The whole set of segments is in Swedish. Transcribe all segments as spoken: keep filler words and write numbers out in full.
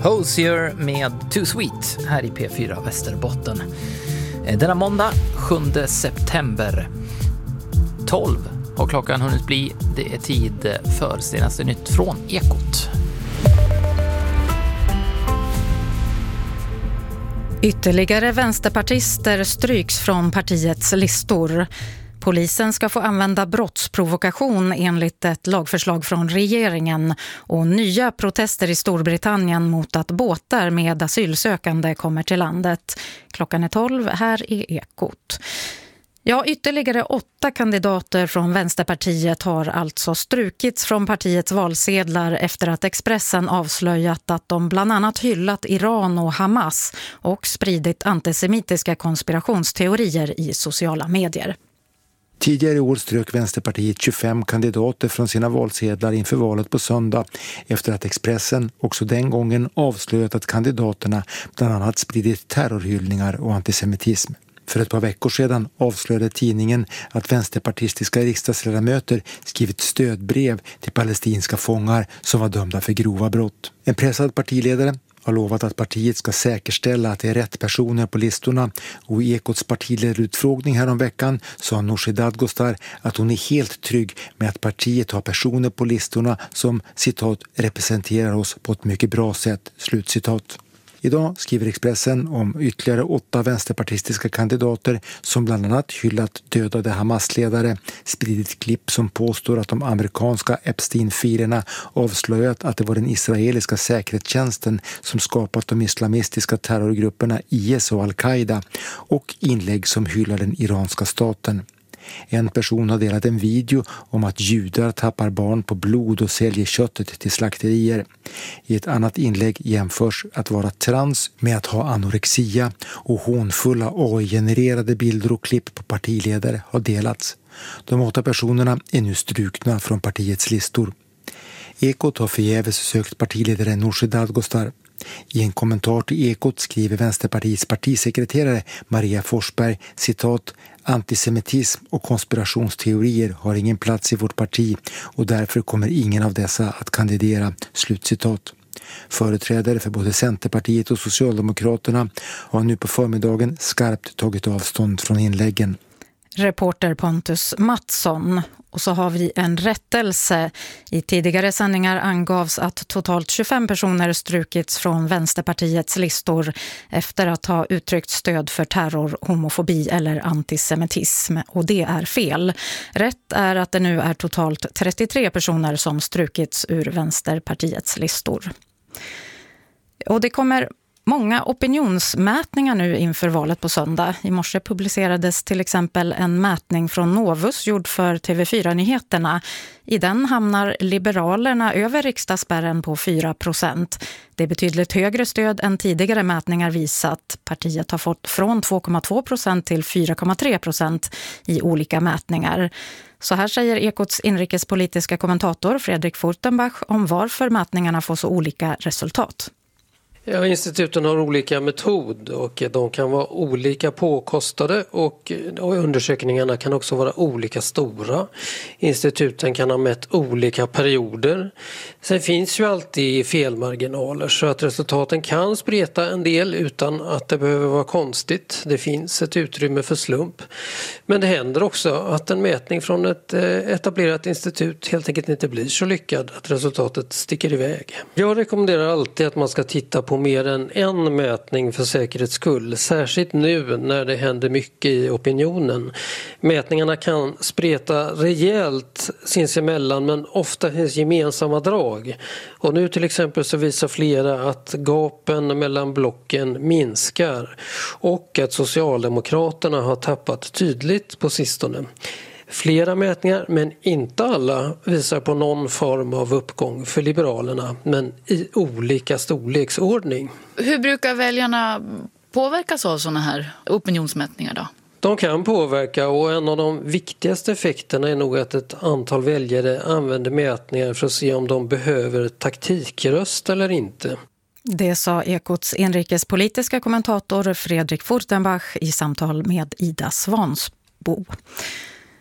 Hosier med Too Sweet här i P fyra Västerbotten. Denna måndag sjunde september tolv har klockan hunnit bli. Det är tid för senaste nytt från Ekot. Ytterligare vänsterpartister stryks från partiets listor. Polisen ska få använda brottsprovokation enligt ett lagförslag från regeringen, och nya protester i Storbritannien mot att båtar med asylsökande kommer till landet. Klockan är tolv, här är Ekot. Ja, ytterligare åtta kandidater från Vänsterpartiet har alltså strukits från partiets valsedlar efter att Expressen avslöjat att de bland annat hyllat Iran och Hamas och spridit antisemitiska konspirationsteorier i sociala medier. Tidigare i år strök Vänsterpartiet tjugofem kandidater från sina valsedlar inför valet på söndag efter att Expressen också den gången avslöjat att kandidaterna bland annat spridit terrorhyllningar och antisemitism. För ett par veckor sedan avslöjade tidningen att vänsterpartistiska riksdagsledamöter skrivit stödbrev till palestinska fångar som var dömda för grova brott. En pressad partiledare har lovat att partiet ska säkerställa att det är rätt personer på listorna, och i Ekots partiledarutfrågning här om veckan sa Nooshi Dadgostar att hon är helt trygg med att partiet har personer på listorna som, citat, representerar oss på ett mycket bra sätt, slutcitat. Idag skriver Expressen om ytterligare åtta vänsterpartistiska kandidater som bland annat hyllat dödade Hamas-ledare, spridit klipp som påstår att de amerikanska Epstein-filerna avslöjat att det var den israeliska säkerhetstjänsten som skapat de islamistiska terrorgrupperna I S och Al-Qaida, och inlägg som hyllar den iranska staten. En person har delat en video om att judar tappar barn på blod och säljer köttet till slakterier. I ett annat inlägg jämförs att vara trans med att ha anorexia, och hånfulla A I-genererade bilder och klipp på partiledare har delats. De åtta personerna är nu strukna från partiets listor. Ekot har förgäves sökt partiledare Nooshi Dadgostar. I en kommentar till Ekot skriver Vänsterpartiets partisekreterare Maria Forsberg, citat, antisemitism och konspirationsteorier har ingen plats i vårt parti och därför kommer ingen av dessa att kandidera, slutcitat. Företrädare för både Centerpartiet och Socialdemokraterna har nu på förmiddagen skarpt tagit avstånd från inläggen. Reporter Pontus Mattsson. Och så har vi en rättelse. I tidigare sändningar angavs att totalt tjugofem personer strukits från Vänsterpartiets listor efter att ha uttryckt stöd för terror, homofobi eller antisemitism. Och det är fel. Rätt är att det nu är totalt trettiotre personer som strukits ur Vänsterpartiets listor. Och det kommer många opinionsmätningar nu inför valet på söndag. I morse publicerades till exempel en mätning från Novus gjord för T V fyra-nyheterna. I den hamnar Liberalerna över riksdagsspärren på fyra procent. Det är betydligt högre stöd än tidigare mätningar visat. Partiet har fått från två komma två procent till fyra komma tre procent i olika mätningar. Så här säger Ekots inrikespolitiska kommentator Fredrik Furtenbach om varför mätningarna får så olika resultat. Ja, instituten har olika metod och de kan vara olika påkostade, och, och undersökningarna kan också vara olika stora. Instituten kan ha mätt olika perioder. Sen finns ju alltid felmarginaler, så att resultaten kan spreta en del utan att det behöver vara konstigt. Det finns ett utrymme för slump. Men det händer också att en mätning från ett etablerat institut helt enkelt inte blir så lyckad att resultatet sticker iväg. Jag rekommenderar alltid att man ska titta på mer än en mätning för säkerhets skull, särskilt nu när det händer mycket i opinionen. Mätningarna kan spreta rejält sinsemellan, men ofta finns gemensamma drag. Och nu till exempel så visar flera att gapen mellan blocken minskar och att Socialdemokraterna har tappat tydligt på sistone. Flera mätningar, men inte alla, visar på någon form av uppgång för Liberalerna, men i olika storleksordning. Hur brukar väljarna påverkas av sådana här opinionsmätningar då? De kan påverka, och en av de viktigaste effekterna är nog att ett antal väljare använder mätningar för att se om de behöver taktikröst eller inte. Det sa Ekots inrikespolitiska kommentator Fredrik Furtenbach i samtal med Ida Svansbo.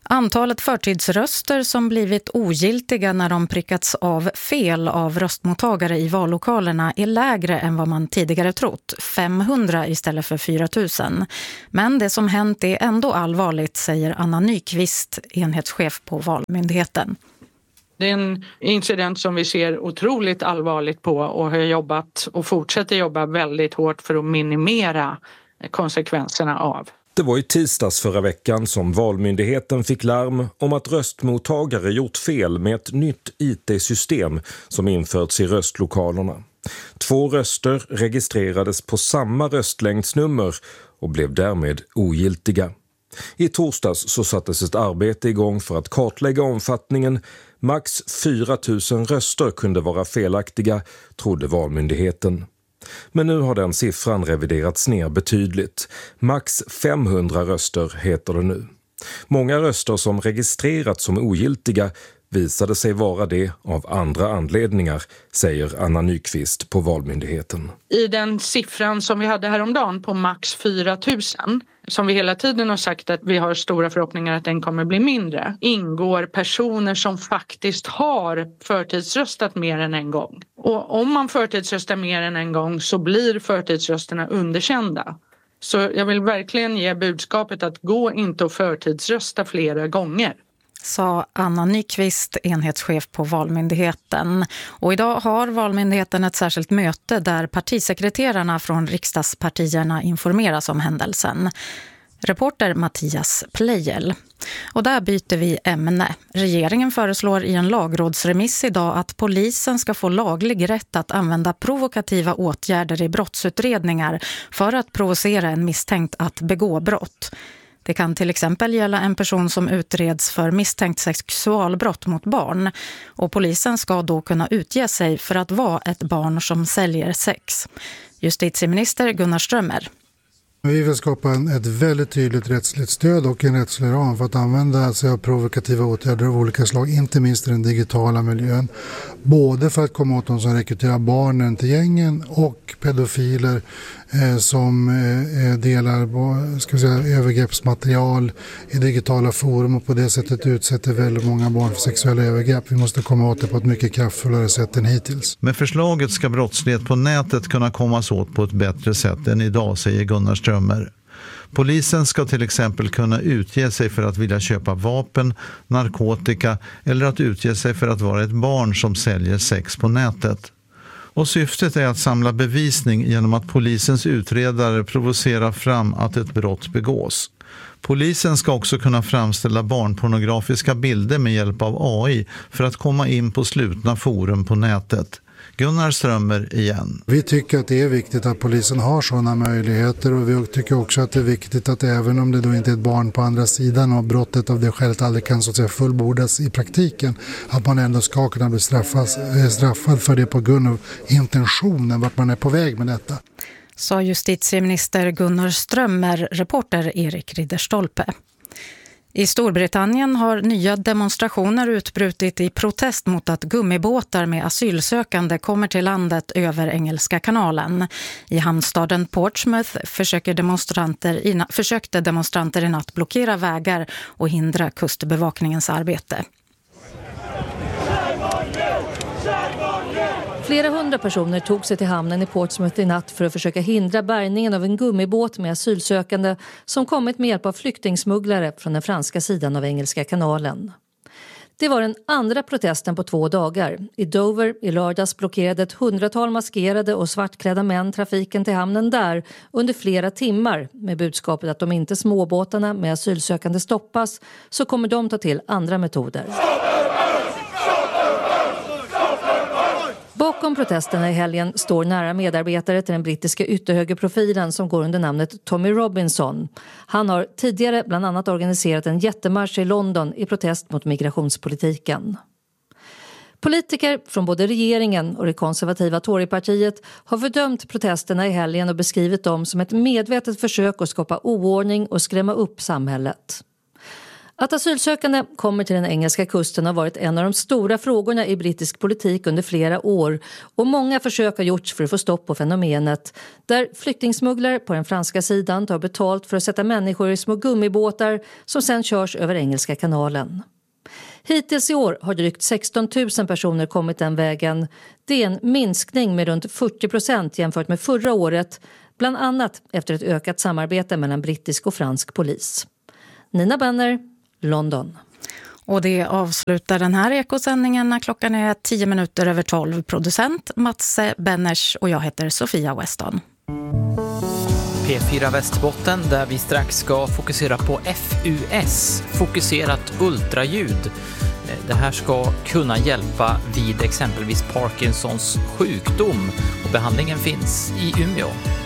Antalet förtidsröster som blivit ogiltiga när de prickats av fel av röstmottagare i vallokalerna är lägre än vad man tidigare trott, femhundra istället för fyra tusen. Men det som hänt är ändå allvarligt, säger Anna Nyqvist, enhetschef på Valmyndigheten. Det är en incident som vi ser otroligt allvarligt på och har jobbat och fortsätter jobba väldigt hårt för att minimera konsekvenserna av. Det var i tisdags förra veckan som Valmyndigheten fick larm om att röstmottagare gjort fel med ett nytt I T-system som införts i röstlokalerna. Två röster registrerades på samma röstlängdsnummer och blev därmed ogiltiga. I torsdags så sattes ett arbete igång för att kartlägga omfattningen. Max fyra tusen röster kunde vara felaktiga, trodde Valmyndigheten. Men nu har den siffran reviderats ner betydligt. Max femhundra röster heter det nu. Många röster som registrerats som ogiltiga visade sig vara det av andra anledningar, säger Anna Nyqvist på Valmyndigheten. I den siffran som vi hade häromdagen på max fyra tusen, som vi hela tiden har sagt att vi har stora förhoppningar att den kommer bli mindre, ingår personer som faktiskt har förtidsröstat mer än en gång. Och om man förtidsröstar mer än en gång så blir förtidsrösterna underkända. Så jag vill verkligen ge budskapet att gå inte och förtidsrösta flera gånger. Sa Anna Nyqvist, enhetschef på Valmyndigheten. Och idag har Valmyndigheten ett särskilt möte där partisekreterarna från riksdagspartierna informeras om händelsen. Reporter Mattias Plejel. Och där byter vi ämne. Regeringen föreslår i en lagrådsremiss idag att polisen ska få laglig rätt att använda provokativa åtgärder i brottsutredningar för att provocera en misstänkt att begå brott. Det kan till exempel gälla en person som utreds för misstänkt sexualbrott mot barn. Och polisen ska då kunna utge sig för att vara ett barn som säljer sex. Justitieminister Gunnar Strömmer. Vi vill skapa en, ett väldigt tydligt rättsligt stöd och en rättslig ram för att använda sig av provokativa åtgärder av olika slag, inte minst i den digitala miljön. Både för att komma åt de som rekryterar barnen till gängen och pedofiler eh, som eh, delar ska vi säga, övergreppsmaterial i digitala forum och på det sättet utsätter väldigt många barn för sexuella övergrepp. Vi måste komma åt det på ett mycket kraftfullare sätt än hittills. Med förslaget ska brottslighet på nätet kunna kommas åt på ett bättre sätt än idag, säger Gunnar Strömmer. Polisen ska till exempel kunna utge sig för att vilja köpa vapen, narkotika eller att utge sig för att vara ett barn som säljer sex på nätet. Och syftet är att samla bevisning genom att polisens utredare provocerar fram att ett brott begås. Polisen ska också kunna framställa barnpornografiska bilder med hjälp av A I för att komma in på slutna forum på nätet. Gunnar Strömmer igen. Vi tycker att det är viktigt att polisen har sådana möjligheter och vi tycker också att det är viktigt att även om det då inte är ett barn på andra sidan och brottet av det skälet aldrig kan så att säga fullbordas i praktiken, att man ändå ska kunna bli straffas, straffad för det på grund av intentionen vart man är på väg med detta. Sa justitieminister Gunnar Strömmer, reporter Erik Ridderstolpe. I Storbritannien har nya demonstrationer utbrutit i protest mot att gummibåtar med asylsökande kommer till landet över Engelska kanalen. I hamnstaden Portsmouth försöker demonstranter i, försökte demonstranter i natt blockera vägar och hindra kustbevakningens arbete. Flera hundra personer tog sig till hamnen i Portsmouth i natt för att försöka hindra bärgningen av en gummibåt med asylsökande som kommit med hjälp av flyktingsmugglare från den franska sidan av Engelska kanalen. Det var den andra protesten på två dagar. I Dover i lördags blockerade ett hundratal maskerade och svartklädda män trafiken till hamnen där under flera timmar med budskapet att om inte småbåtarna med asylsökande stoppas så kommer de ta till andra metoder. Bakom protesterna i helgen står nära medarbetare till den brittiska ytterhögerprofilen som går under namnet Tommy Robinson. Han har tidigare bland annat organiserat en jättemarsch i London i protest mot migrationspolitiken. Politiker från både regeringen och det konservativa Torypartiet har fördömt protesterna i helgen och beskrivit dem som ett medvetet försök att skapa oordning och skrämma upp samhället. Att asylsökande kommer till den engelska kusten har varit en av de stora frågorna i brittisk politik under flera år och många försök har gjorts för att få stopp på fenomenet där flyktingsmugglare på den franska sidan tar betalt för att sätta människor i små gummibåtar som sedan körs över Engelska kanalen. Hittills i år har drygt sexton tusen personer kommit den vägen. Det är en minskning med runt fyrtio procent jämfört med förra året, bland annat efter ett ökat samarbete mellan brittisk och fransk polis. Nina Benner, London. Och det avslutar den här ekosändningen när klockan är tio minuter över tolv. Producent Mats Benners och jag heter Sofia Weston. P fyra Västerbotten där vi strax ska fokusera på F U S, fokuserat ultraljud. Det här ska kunna hjälpa vid exempelvis Parkinsons sjukdom och behandlingen finns i Umeå.